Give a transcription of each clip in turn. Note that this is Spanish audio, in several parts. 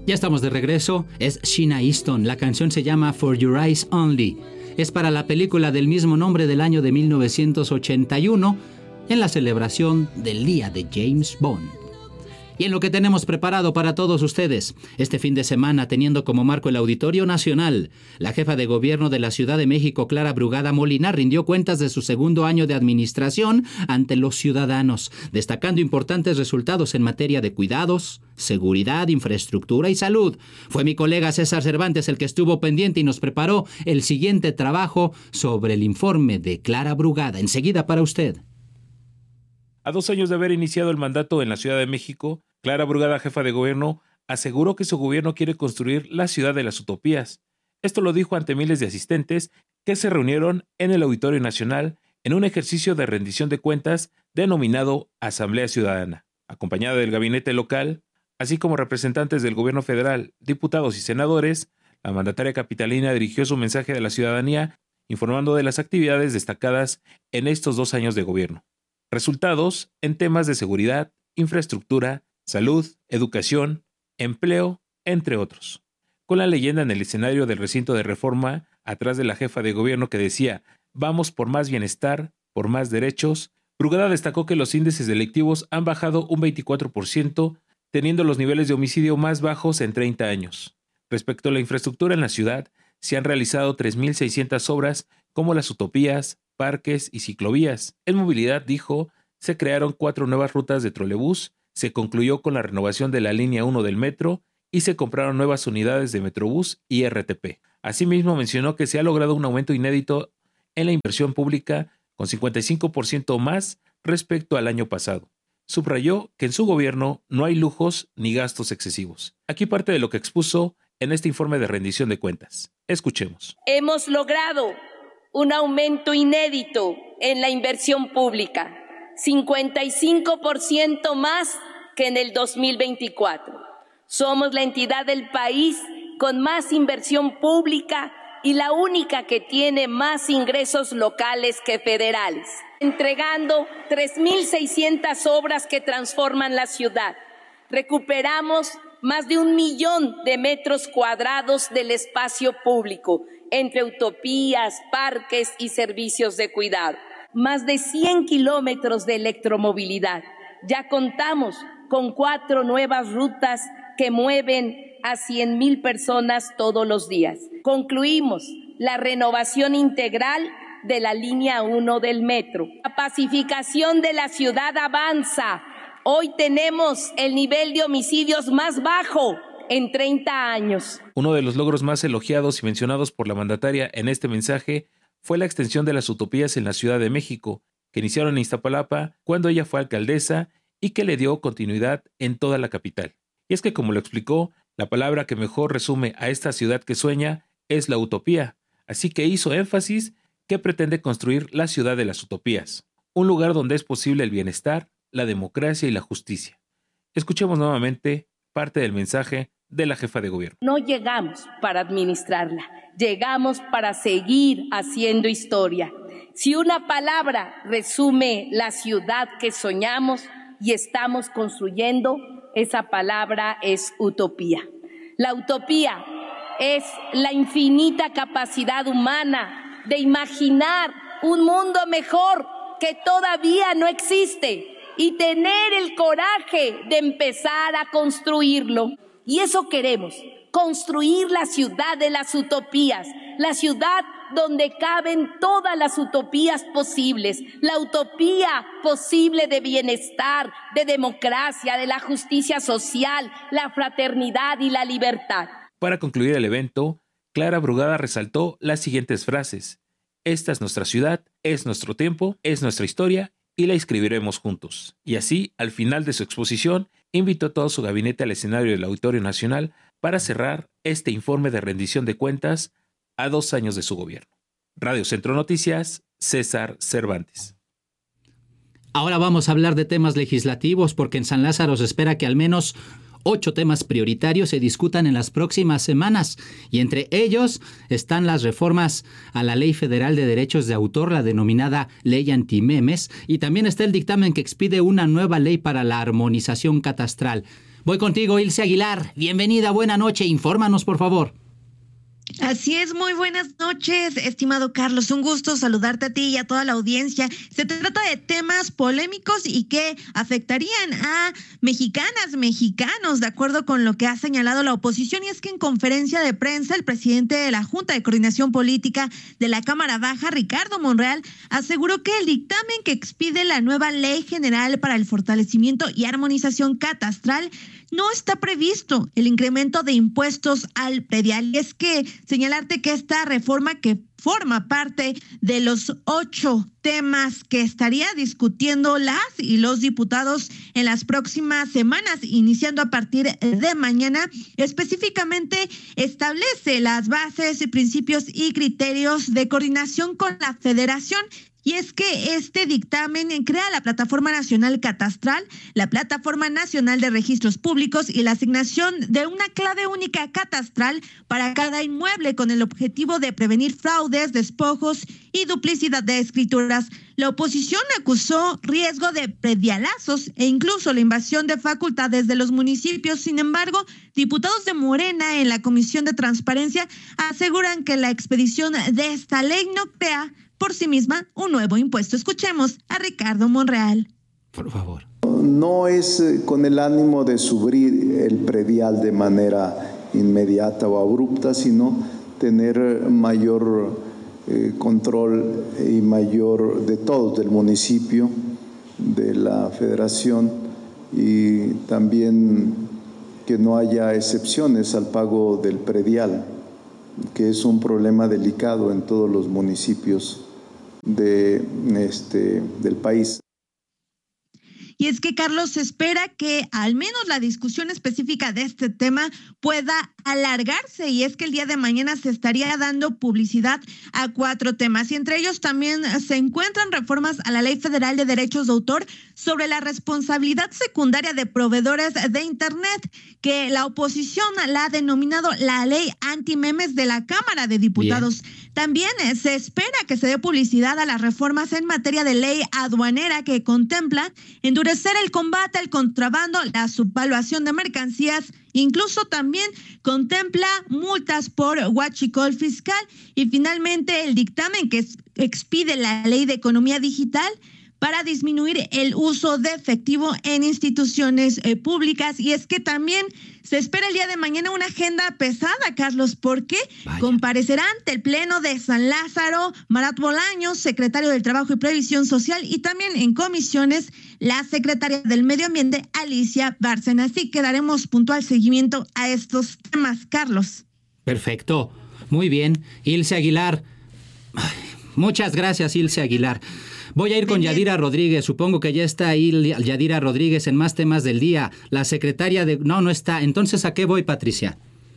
Ya estamos de regreso, es Sheena Easton, la canción se llama For Your Eyes Only. Es para la película del mismo nombre del año de 1981, en la celebración del Día de James Bond. Y en lo que tenemos preparado para todos ustedes, este fin de semana, teniendo como marco el Auditorio Nacional, la jefa de gobierno de la Ciudad de México, Clara Brugada Molina, rindió cuentas de su segundo año de administración ante los ciudadanos, destacando importantes resultados en materia de cuidados, seguridad, infraestructura y salud. Fue mi colega César Cervantes el que estuvo pendiente y nos preparó el siguiente trabajo sobre el informe de Clara Brugada. Enseguida para usted. A 2 años de haber iniciado el mandato en la Ciudad de México, Clara Brugada, jefa de gobierno, aseguró que su gobierno quiere construir la ciudad de las utopías. Esto lo dijo ante miles de asistentes que se reunieron en el Auditorio Nacional en un ejercicio de rendición de cuentas denominado Asamblea Ciudadana. Acompañada del gabinete local, así como representantes del gobierno federal, diputados y senadores, la mandataria capitalina dirigió su mensaje a la ciudadanía informando de las actividades destacadas en estos 2 años de gobierno. Resultados en temas de seguridad, infraestructura, salud, educación, empleo, entre otros. Con la leyenda en el escenario del recinto de Reforma, atrás de la jefa de gobierno que decía, vamos por más bienestar, por más derechos, Brugada destacó que los índices delictivos han bajado un 24%, teniendo los niveles de homicidio más bajos en 30 años. Respecto a la infraestructura en la ciudad, se han realizado 3.600 obras como las utopías, parques y ciclovías. En movilidad, dijo, se crearon 4 nuevas rutas de trolebús, se concluyó con la renovación de la línea 1 del metro y se compraron nuevas unidades de Metrobús y RTP. Asimismo, mencionó que se ha logrado un aumento inédito en la inversión pública con 55% más respecto al año pasado. Subrayó que en su gobierno no hay lujos ni gastos excesivos. Aquí parte de lo que expuso en este informe de rendición de cuentas. Escuchemos. Hemos logrado un aumento inédito en la inversión pública, 55% más que en el 2024. Somos la entidad del país con más inversión pública y la única que tiene más ingresos locales que federales, entregando 3.600 obras que transforman la ciudad. Recuperamos más de 1 millón de metros cuadrados del espacio público, entre utopías, parques y servicios de cuidado. Más de 100 kilómetros de electromovilidad. Ya contamos con 4 nuevas rutas que mueven a 100,000 personas todos los días. Concluimos la renovación integral de la línea 1 del metro. La pacificación de la ciudad avanza. Hoy tenemos el nivel de homicidios más bajo en 30 años. Uno de los logros más elogiados y mencionados por la mandataria en este mensaje fue la extensión de las utopías en la Ciudad de México, que iniciaron en Iztapalapa cuando ella fue alcaldesa y que le dio continuidad en toda la capital. Y es que, como lo explicó, la palabra que mejor resume a esta ciudad que sueña es la utopía, así que hizo énfasis que pretende construir la ciudad de las utopías, un lugar donde es posible el bienestar, la democracia y la justicia. Escuchemos nuevamente parte del mensaje de la jefa de gobierno. No llegamos para administrarla, llegamos para seguir haciendo historia. Si una palabra resume la ciudad que soñamos y estamos construyendo, esa palabra es utopía. La utopía es la infinita capacidad humana de imaginar un mundo mejor que todavía no existe y tener el coraje de empezar a construirlo. Y eso queremos, construir la ciudad de las utopías, la ciudad donde caben todas las utopías posibles, la utopía posible de bienestar, de democracia, de la justicia social, la fraternidad y la libertad. Para concluir el evento, Clara Brugada resaltó las siguientes frases. Esta es nuestra ciudad, es nuestro tiempo, es nuestra historia y la escribiremos juntos. Y así, al final de su exposición, invitó a todo su gabinete al escenario del Auditorio Nacional para cerrar este informe de rendición de cuentas a 2 años de su gobierno. Radio Centro Noticias, César Cervantes. Ahora vamos a hablar de temas legislativos porque en San Lázaro se espera que al menos 8 temas prioritarios se discutan en las próximas semanas y entre ellos están las reformas a la Ley Federal de Derechos de Autor, la denominada Ley Antimemes, y también está el dictamen que expide una nueva ley para la armonización catastral. Voy contigo, Ilse Aguilar. Bienvenida, buena noche. Infórmanos, por favor. Así es, muy buenas noches, estimado Carlos. Un gusto saludarte a ti y a toda la audiencia. Se trata de temas polémicos y que afectarían a mexicanas, mexicanos, de acuerdo con lo que ha señalado la oposición. Y es que en conferencia de prensa, el presidente de la Junta de Coordinación Política de la Cámara Baja, Ricardo Monreal, aseguró que el dictamen que expide la nueva Ley General para el Fortalecimiento y Armonización Catastral no está previsto el incremento de impuestos al predial. Y es que señalarte que esta reforma, que forma parte de los 8 temas que estaría discutiendo las y los diputados en las próximas semanas, iniciando a partir de mañana, específicamente establece las bases, principios y criterios de coordinación con la Federación. Y es que este dictamen crea la Plataforma Nacional Catastral, la Plataforma Nacional de Registros Públicos y la asignación de una clave única catastral para cada inmueble, con el objetivo de prevenir fraudes, despojos y duplicidad de escrituras. La oposición acusó riesgo de predialazos e incluso la invasión de facultades de los municipios. Sin embargo, diputados de Morena en la Comisión de Transparencia aseguran que la expedición de esta ley no crea por sí misma un nuevo impuesto. Escuchemos a Ricardo Monreal. Por favor. No es con el ánimo de subir el predial de manera inmediata o abrupta, sino tener mayor control y mayor de todos, del municipio, de la federación, y también que no haya excepciones al pago del predial, que es un problema delicado en todos los municipios del país. Y es que, Carlos, se espera que al menos la discusión específica de este tema pueda alargarse, y es que el día de mañana se estaría dando publicidad a 4 temas, y entre ellos también se encuentran reformas a la Ley Federal de Derechos de Autor sobre la responsabilidad secundaria de proveedores de Internet, que la oposición la ha denominado la Ley Antimemes de la Cámara de Diputados. Bien. También se espera que se dé publicidad a las reformas en materia de ley aduanera, que contempla endurecer el combate al contrabando, la subvaluación de mercancías, incluso también contempla multas por huachicol fiscal. Y finalmente el dictamen que expide la Ley de Economía Digital para disminuir el uso de efectivo en instituciones públicas. Y es que también se espera el día de mañana una agenda pesada, Carlos, porque comparecerá ante el Pleno de San Lázaro Marat Bolaños, secretario del Trabajo y Previsión Social, y también en comisiones la secretaria del Medio Ambiente, Alicia Bárcena. Así que daremos puntual seguimiento a estos temas, Carlos. Perfecto, muy bien. Ilse Aguilar. Muchas gracias, Ilse Aguilar. Voy a ir con Yadira Rodríguez. Supongo que ya está ahí Yadira Rodríguez en más temas del día. La secretaria de... No está. Entonces, ¿a qué voy, Patricia?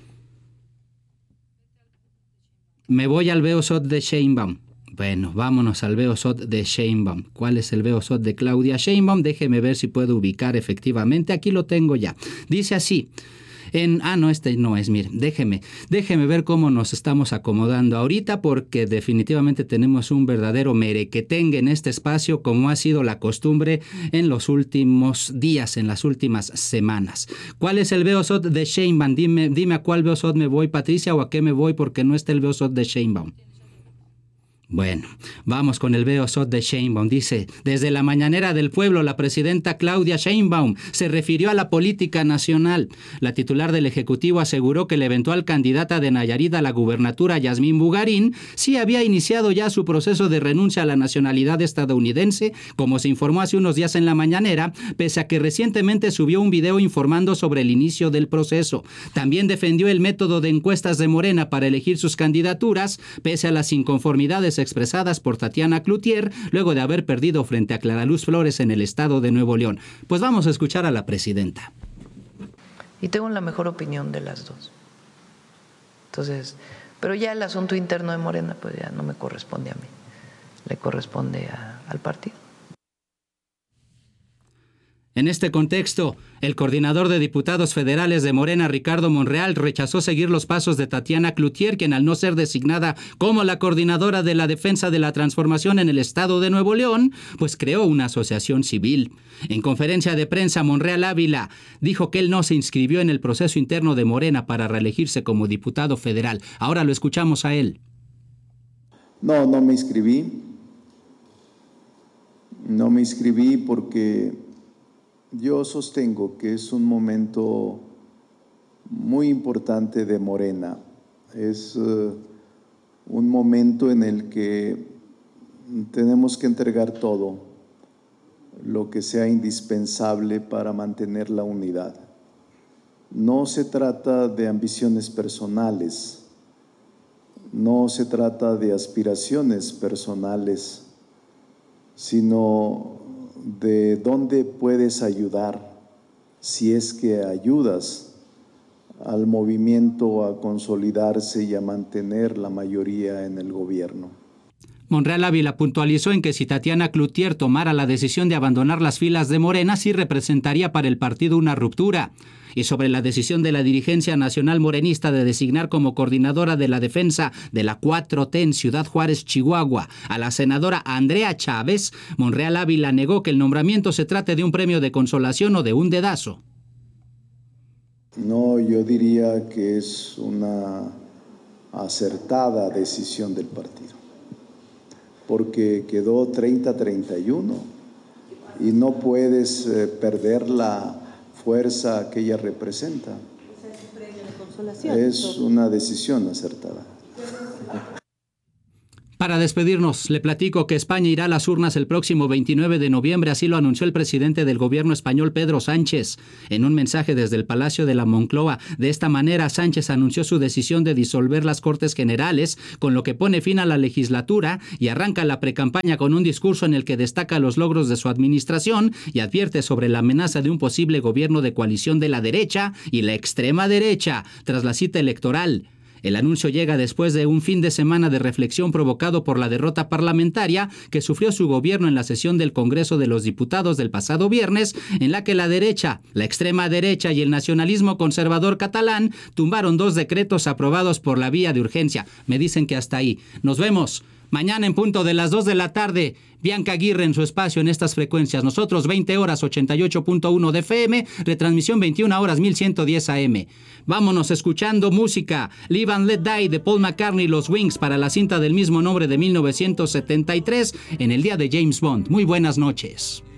Me voy al Beosot de Sheinbaum. Bueno, vámonos al Beosot de Sheinbaum. ¿Cuál es el Beosot de Claudia Sheinbaum? Déjeme ver si puedo ubicar efectivamente. Aquí lo tengo ya. Dice así... este no es, mire, déjeme ver cómo nos estamos acomodando ahorita, porque definitivamente tenemos un verdadero merequetengue en este espacio, como ha sido la costumbre en los últimos días, en las últimas semanas. ¿Cuál es el Beosot de Sheinbaum? Dime a cuál Beosot me voy, Patricia, o a qué me voy, porque no está el Beosot de Sheinbaum. Bueno, vamos con el Beosot de Sheinbaum. Dice, desde la mañanera del pueblo, la presidenta Claudia Sheinbaum se refirió a la política nacional. La titular del Ejecutivo aseguró que la eventual candidata de Nayarit a la gubernatura, Yasmín Bugarín, sí había iniciado ya su proceso de renuncia a la nacionalidad estadounidense, como se informó hace unos días en la mañanera, pese a que recientemente subió un video informando sobre el inicio del proceso. También defendió el método de encuestas de Morena para elegir sus candidaturas, pese a las inconformidades expresadas por Tatiana Cloutier luego de haber perdido frente a Clara Luz Flores en el estado de Nuevo León. Pues vamos a escuchar a la presidenta. Y tengo la mejor opinión de las dos. Entonces, pero ya el asunto interno de Morena pues ya no me corresponde a mí, le corresponde al partido. En este contexto, el coordinador de diputados federales de Morena, Ricardo Monreal, rechazó seguir los pasos de Tatiana Cloutier, quien al no ser designada como la coordinadora de la defensa de la transformación en el estado de Nuevo León, pues creó una asociación civil. En conferencia de prensa, Monreal Ávila dijo que él no se inscribió en el proceso interno de Morena para reelegirse como diputado federal. Ahora lo escuchamos a él. No me inscribí. No me inscribí porque yo sostengo que es un momento muy importante de Morena. Es un momento en el que tenemos que entregar todo lo que sea indispensable para mantener la unidad. No se trata de ambiciones personales, no se trata de aspiraciones personales, sino de dónde puedes ayudar, si es que ayudas al movimiento a consolidarse y a mantener la mayoría en el gobierno. Monreal Ávila puntualizó en que si Tatiana Cloutier tomara la decisión de abandonar las filas de Morena, sí representaría para el partido una ruptura. Y sobre la decisión de la dirigencia nacional morenista de designar como coordinadora de la defensa de la 4T en Ciudad Juárez, Chihuahua, a la senadora Andrea Chávez, Monreal Ávila negó que el nombramiento se trate de un premio de consolación o de un dedazo. No, yo diría que es una acertada decisión del partido, porque quedó 30-31 y no puedes perder la fuerza que ella representa. Es una decisión acertada. Para despedirnos, le platico que España irá a las urnas el próximo 29 de noviembre, así lo anunció el presidente del gobierno español, Pedro Sánchez, en un mensaje desde el Palacio de la Moncloa. De esta manera, Sánchez anunció su decisión de disolver las Cortes Generales, con lo que pone fin a la legislatura y arranca la precampaña con un discurso en el que destaca los logros de su administración y advierte sobre la amenaza de un posible gobierno de coalición de la derecha y la extrema derecha tras la cita electoral. El anuncio llega después de un fin de semana de reflexión provocado por la derrota parlamentaria que sufrió su gobierno en la sesión del Congreso de los Diputados del pasado viernes, en la que la derecha, la extrema derecha y el nacionalismo conservador catalán tumbaron 2 decretos aprobados por la vía de urgencia. Me dicen que hasta ahí. Nos vemos mañana en punto de las 2 de la tarde. Bianca Aguirre en su espacio en estas frecuencias. Nosotros 20 horas 88.1 de FM, retransmisión 21 horas 1110 AM. Vámonos escuchando música. Live and Let Die de Paul McCartney y los Wings para la cinta del mismo nombre de 1973 en el día de James Bond. Muy buenas noches.